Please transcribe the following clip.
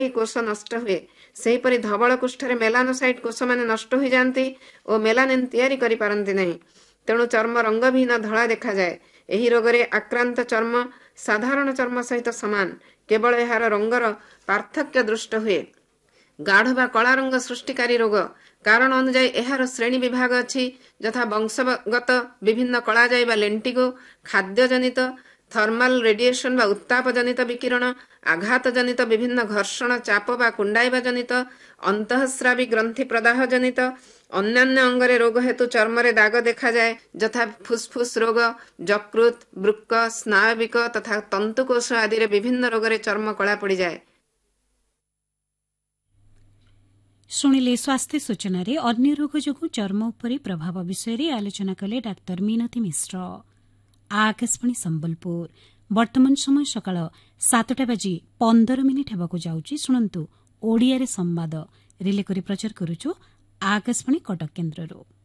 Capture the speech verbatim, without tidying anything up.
कोष नष्ट हुए सेहीपरि धवल कुष्ठरे मेलानोसाइट कोष माने नष्ट हो जाती और मेलानिन तैयारी करि पारंती नहीं। तेणु चर्म रंगविहीन धड़ा देखा जाए। एही रोगरे आक्रांत चर्म साधारण चर्म सहित समान, केवल एहार रंगर पार्थक्य दृष्ट हुए। गाढ़ बा कला रंग सृष्टिकारी रोग कारण अनुजाई एहार श्रेणी विभाग अछि, यथा वंशगत विभिन्न कला जाई बा लेंटिगो, खाद्य जनित थर्माल रेडिएशन बा उत्ताप जनित विकिरण, आघात जनित विभिन्न घर्षण चाप बा कुंडाइबा जनित, अंतःस्रावी ग्रंथि प्रदाह जनित अन्यान्य अंगरे रोग हेतु चर्मरे दाग देखा जाए, यथा फुसफुस रोग, यकृत, वृक्क, स्नायविक तथा तंतुकोष आदि विभिन्न रोगरे चर्म कला पड़ जाए। शुणिले स्वास्थ्य सूचना रे अन्य रोग जोगु चर्म उपरि प्रभाव विषय आलोचना कले डाक्तर मीनती मिश्र। आकाशवाणी संबलपुर वर्तमान समय सकाळ सातटा बाजी पंदर मिनिट हेबाकु जाउची। शुणंतु ओडिया रे संवाद रिले करी प्रचार करूछु आकाशवाणी कटक केन्द्रରୁ।